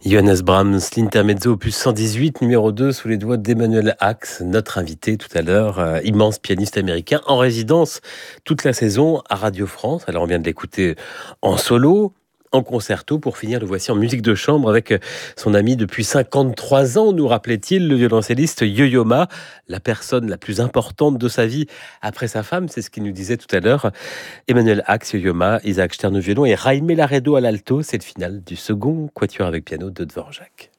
Johannes Brahms, l'intermezzo opus 118, numéro 2, sous les doigts d'Emmanuel Ax, notre invité tout à l'heure, immense pianiste américain, en résidence toute la saison à Radio France. Alors on vient de l'écouter en solo, en concerto, pour finir le voici en musique de chambre avec son ami depuis 53 ans, nous rappelait-il, le violoncelliste Yo-Yo Ma, la personne la plus importante de sa vie après sa femme, c'est ce qu'il nous disait tout à l'heure. Emmanuel Ax, Yo-Yo Ma, Isaac Stern au violon et Jaime Laredo à l'alto. C'est le final du second quatuor avec piano de Dvorak.